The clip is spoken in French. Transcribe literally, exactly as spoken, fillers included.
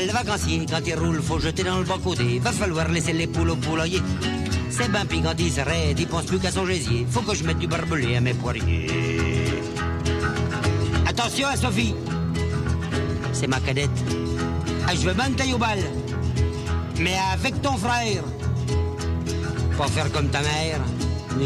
le vacancier, quand il roule, faut jeter dans le bas côté. Va falloir laisser les poules au poulailler. C'est ben pis quand il s'arrête, il pense plus qu'à son gésier. Faut que je mette du barbelé à mes poiriers. Attention à Sophie, c'est ma cadette. Ah, je veux bien tailler au bal, mais avec ton frère. Pas faire comme ta mère.